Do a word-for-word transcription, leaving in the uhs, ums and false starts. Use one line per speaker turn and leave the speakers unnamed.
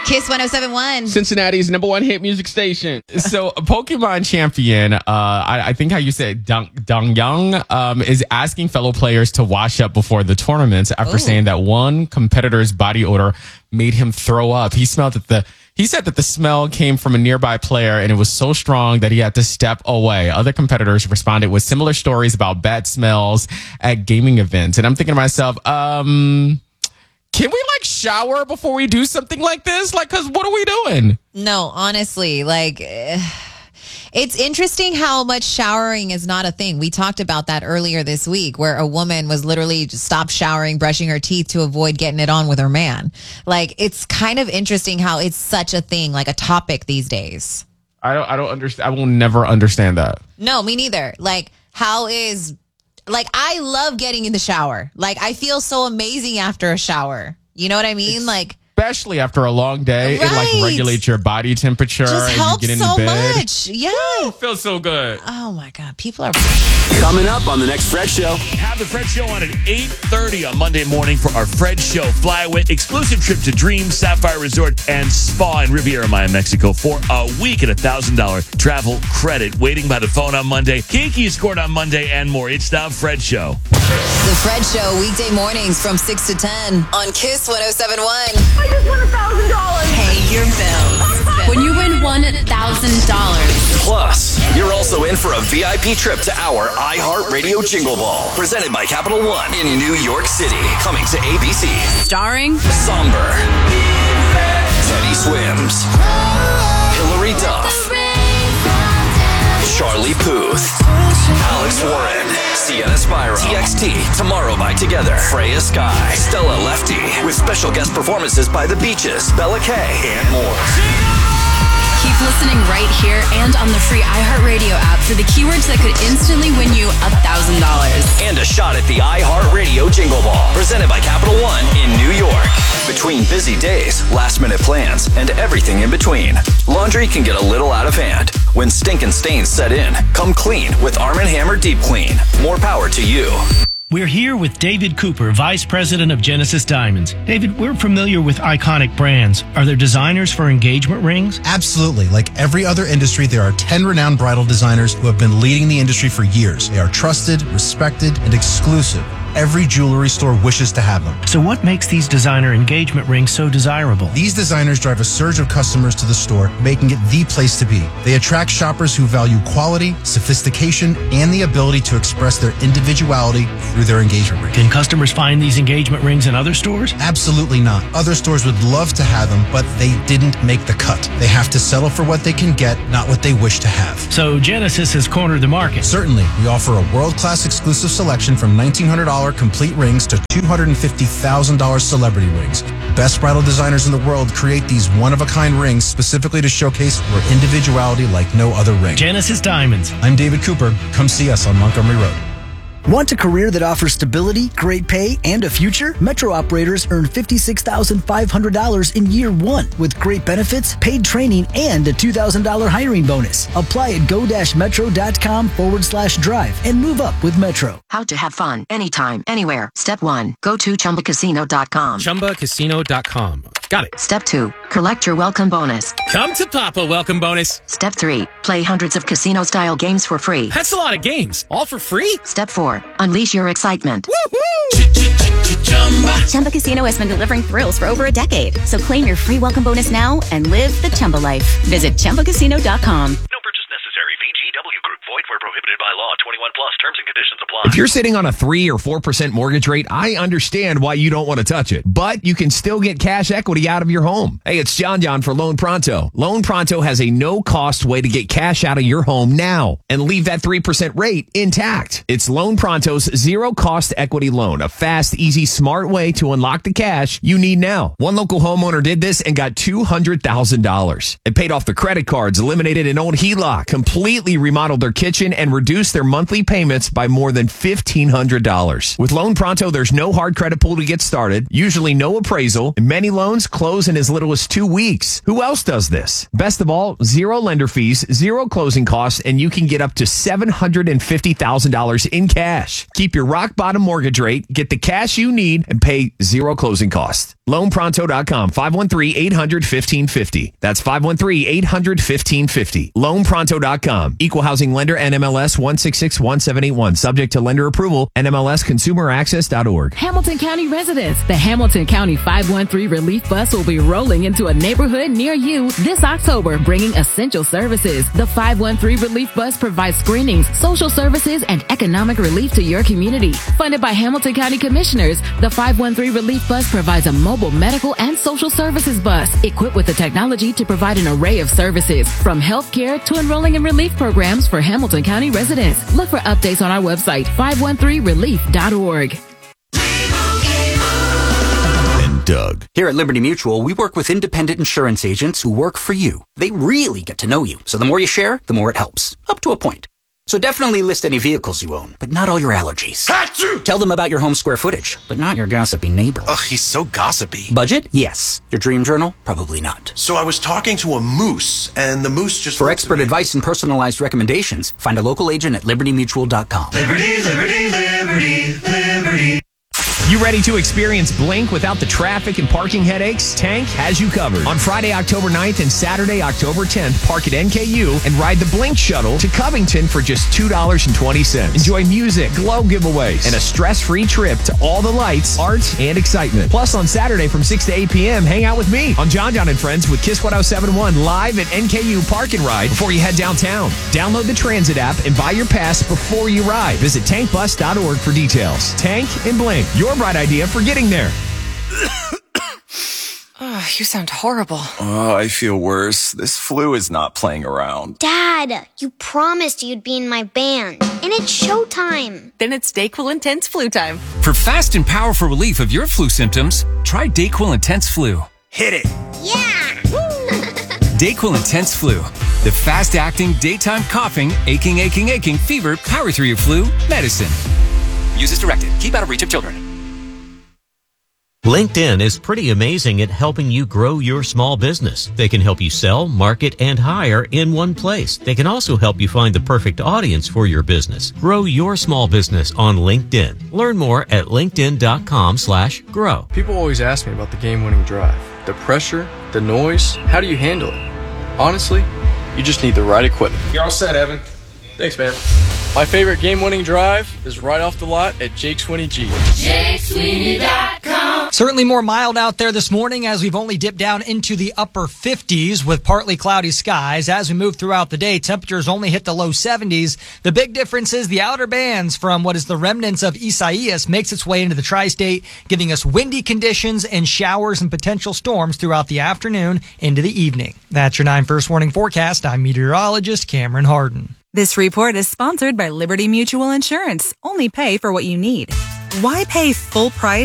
Kiss one oh seven point one.
Cincinnati's number one hit music station.
So, a Pokemon champion, uh, I, I think how you say it, Dong, Dong Young, um, is asking fellow players to wash up before the tournaments after
Ooh.
saying that one competitor's body odor made him throw up. He smelled that the He said that the smell came from a nearby player and it was so strong that he had to step away. Other competitors responded with similar stories about bad smells at gaming events. And I'm thinking to myself, um, can we like shower before we do something like this? Like, cause what are we doing?
No, honestly, like eh, it's interesting how much showering is not a thing. We talked about that earlier this week where a woman was literally just stopped showering, brushing her teeth to avoid getting it on with her man. Like, it's kind of interesting how it's such a thing, like a topic these days.
I don't, I don't understand. I will never understand that.
No, me neither. Like, how is, like, I love getting in the shower. Like, I feel so amazing after a shower. You know what I mean?
It's-
like,
Especially after a long day,
Right.
it like regulates your body temperature.
just
and you
helps
get into
so
bed.
much. Yeah.
It feels so good.
Oh my God. People are.
Coming up on the next Fred Show.
Have the Fred Show on at eight thirty on Monday morning for our Fred Show Flyway exclusive trip to Dream Sapphire Resort and Spa in Riviera Maya, Mexico for a week and a one thousand dollars travel credit. Waiting by the phone on Monday. Kiki scored on Monday and more. It's the Fred Show.
The Fred Show, weekday mornings from six to ten on Kiss one oh seven point one.
I just won one thousand dollars.
Pay your bills.
When you win one thousand dollars.
Plus, you're also in for a V I P trip to our iHeartRadio Jingle Ball, presented by Capital One in New York City. Coming to A B C.
Starring
Somber, Teddy Swims, Hillary Duff, Charlie Puth, Alex Warren, Sienna Spyro, T X T, Tomorrow by Together, Freya Sky, Stella Lefty, with special guest performances by The Beaches, Bella Kay, and more.
Keep listening right here and on the free iHeartRadio app for the keywords that could instantly win you one thousand dollars.
And a shot at the iHeartRadio Jingle Ball, presented by Capital One in New York. Between busy days, last-minute plans, and everything in between, laundry can get a little out of hand. When stinkin' stains set in, come clean with Arm and Hammer Deep Clean. More power to you.
We're here with David Cooper, Vice President of Genesis Diamonds. David, we're familiar with iconic brands. Are there designers for engagement rings?
Absolutely. Like every other industry, there are ten renowned bridal designers who have been leading the industry for years. They are trusted, respected, and exclusive. Every jewelry store wishes to have them.
So what makes these designer engagement rings so desirable?
These designers drive a surge of customers to the store, making it the place to be. They attract shoppers who value quality, sophistication, and the ability to express their individuality through their engagement ring.
Can customers find these engagement rings in other stores?
Absolutely not. Other stores would love to have them, but they didn't make the cut. They have to settle for what they can get, not what they wish to have.
So Genesis has cornered the market.
Certainly. We offer a world-class exclusive selection from nineteen hundred dollars complete rings to two hundred fifty thousand dollars celebrity rings. Best bridal designers in the world create these one-of-a-kind rings specifically to showcase your individuality like no other ring.
Genesis Diamonds.
I'm David Cooper. Come see us on Montgomery Road.
Want a career that offers stability, great pay, and a future? Metro operators earn fifty-six thousand five hundred dollars in year one with great benefits, paid training, and a two thousand dollars hiring bonus. Apply at go-metro.com forward slash drive and move up with Metro.
How to have fun anytime, anywhere. Step one, go to chumba casino dot com.
chumba casino dot com. Got it.
Step two, collect your welcome bonus.
Come to Papa welcome bonus.
Step three, play hundreds of casino-style games for free.
That's a lot of games. All for free?
Step four, unleash your excitement.
Chumba Casino has been delivering thrills for over a decade. So claim your free welcome bonus now and live the Chumba life. Visit chumba casino dot com.
V G W Group. Void where prohibited by law. twenty-one plus. Terms and conditions apply.
If you're sitting on a three or four percent mortgage rate, I understand why you don't want to touch it. But you can still get cash equity out of your home. Hey, it's John John for Loan Pronto. Loan Pronto has a no-cost way to get cash out of your home now and leave that three percent rate intact. It's Loan Pronto's zero-cost equity loan, a fast, easy, smart way to unlock the cash you need now. One local homeowner did this and got two hundred thousand dollars. It paid off the credit cards, eliminated an old H E L O C, completely remodeled their kitchen, and reduced their monthly payments payments by more than fifteen hundred dollars. With Loan Pronto, there's no hard credit pull to get started, usually no appraisal, and many loans close in as little as two weeks. Who else does this? Best of all, zero lender fees, zero closing costs, and you can get up to seven hundred fifty thousand dollars in cash. Keep your rock bottom mortgage rate, get the cash you need, and pay zero closing costs. loan pronto dot com, five one three, eight hundred, fifteen fifty. That's five one three, eight hundred, fifteen fifty. loan pronto dot com. Equal housing lender, N M L S one six six one seven eight one. Subject to lender approval, N M L S consumer access dot org.
Hamilton County residents, the Hamilton County five one three Relief Bus will be rolling into a neighborhood near you this October, bringing essential services. The five one three Relief Bus provides screenings, social services, and economic relief to your community. Funded by Hamilton County Commissioners, the five one three Relief Bus provides a mobile medical and social services bus equipped with the technology to provide an array of services, from health care to enrolling in relief programs for Hamilton County residents. Look for updates on our website, five one three relief dot org.
Doug. Here at Liberty Mutual, we work with independent insurance agents who work for you. They really get to know you. So the more you share, the more it helps. Up to a point. So definitely list any vehicles you own, but not all your allergies. Achoo! Tell them about your home square footage, but not your gossipy neighbor.
Ugh, he's so gossipy.
Budget? Yes. Your dream journal? Probably not.
So I was talking to a moose, and the moose just...
For expert advice and personalized recommendations, find a local agent at liberty mutual dot com.
Liberty, liberty, liberty, liberty.
You ready to experience Blink without the traffic and parking headaches? Tank has you covered. On Friday, October ninth and Saturday, October tenth, park at N K U and ride the Blink shuttle to Covington for just two dollars and twenty cents. Enjoy music, glow giveaways, and a stress-free trip to all the lights, art, and excitement. Plus, on Saturday from six to eight p.m., hang out with me on John John and Friends with Kiss one oh seven point one live at N K U Park and Ride before you head downtown. Download the Transit app and buy your pass before you ride. Visit tank bus dot org for details. Tank and Blink, your bright idea for getting there.
Oh, you sound horrible.
Oh, I feel worse. This flu is not playing around.
Dad, you promised you'd be in my band, and it's showtime.
Then it's Dayquil Intense Flu time.
For fast and powerful relief of your flu symptoms, try Dayquil Intense Flu.
Hit it.
Yeah.
Dayquil Intense Flu, the fast-acting, daytime coughing, aching, aching, aching, fever, power through your flu medicine.
Use as directed. Keep out of reach of children.
LinkedIn is pretty amazing at helping you grow your small business. They can help you sell, market, and hire in one place. They can also help you find the perfect audience for your business. Grow your small business on LinkedIn. Learn more at linkedin.com slash grow.
People always ask me about the game-winning drive. The pressure, the noise, how do you handle it? Honestly, you just need the right equipment.
You're all set, Evan.
Thanks, man. My favorite game-winning drive is right off the lot at Jake Sweeney G.
Jake Sweeney dot com.
Certainly more mild out there this morning as we've only dipped down into the upper fifties with partly cloudy skies. As we move throughout the day, temperatures only hit the low seventies. The big difference is the outer bands from what is the remnants of Isaias makes its way into the tri-state, giving us windy conditions and showers and potential storms throughout the afternoon into the evening. That's your nine First Warning forecast. I'm meteorologist Cameron Harden.
This report is sponsored by Liberty Mutual Insurance. Only pay for what you need. Why pay full price